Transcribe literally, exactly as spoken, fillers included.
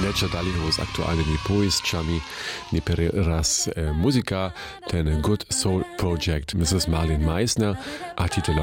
Neče daljeho z aktualnymi powieściami, nie pery raz e, muzyka, ten Good Soul Project missus Marlene Meissner, a tytuł